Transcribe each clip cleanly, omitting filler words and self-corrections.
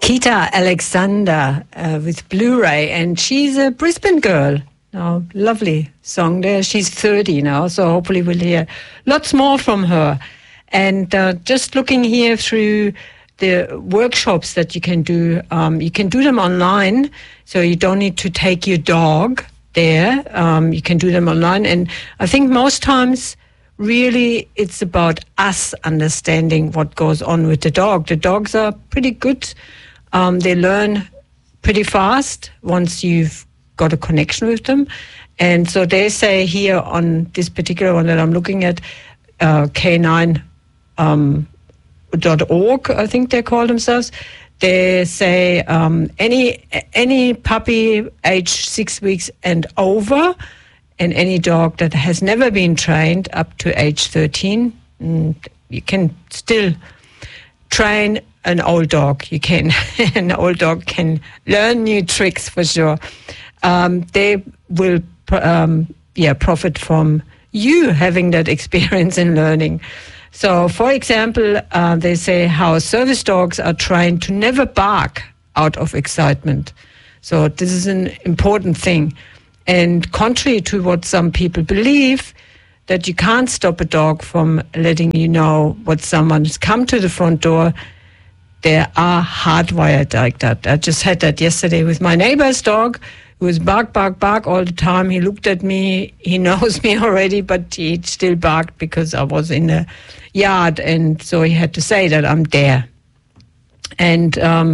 Kita Alexander with Blu-ray, and she's a Brisbane girl. Oh, lovely song there. She's 30 now, so hopefully we'll hear lots more from her. And just looking here through the workshops that you can do them online, so you don't need to take your dog there. You can do them online, and I think most times really it's about us understanding what goes on with the dog. The dogs are pretty good. They learn pretty fast once you've got a connection with them. And so they say here on this particular one that I'm looking at, K9.org, I think they call themselves. They say any puppy age 6 weeks and over, and any dog that has never been trained up to age 13, you can still train an old dog. You can. An old dog can learn new tricks for sure. They will profit from you having that experience in learning. So, for example, they say how service dogs are trained to never bark out of excitement. So this is an important thing. And contrary to what some people believe, that you can't stop a dog from letting you know what someone has come to the front door, they are hardwired like that. I just had that yesterday with my neighbor's dog, who was bark, bark, bark all the time. He looked at me, he knows me already, but he still barked because I was in the yard, and so he had to say that I'm there. And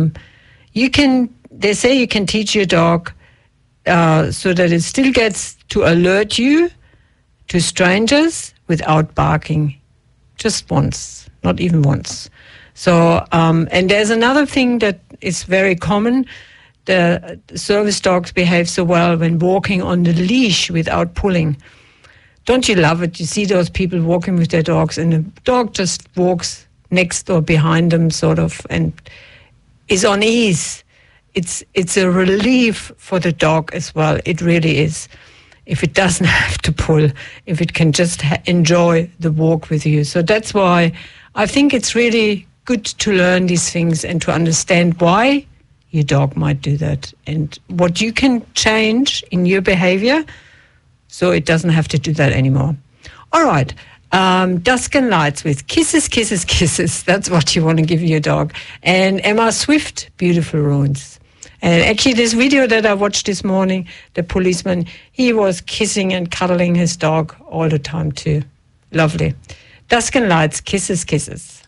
they say you can teach your dog so that it still gets to alert you to strangers without barking, just once, not even once. So, and there's another thing that is very common. The service dogs behave so well when walking on the leash without pulling. Don't you love it? You see those people walking with their dogs, and the dog just walks next or behind them, sort of, and is on ease. It's a relief for the dog as well. It really is. If it doesn't have to pull, if it can just enjoy the walk with you. So that's why I think it's really good to learn these things and to understand why your dog might do that and what you can change in your behavior so it doesn't have to do that anymore. All right. Dusk and Lights with Kisses, Kisses, Kisses. That's what you want to give your dog. And Emma Swift, Beautiful Ruins. And actually this video that I watched this morning, the policeman, he was kissing and cuddling his dog all the time too. Lovely. Dusk and Lights, Kisses, Kisses.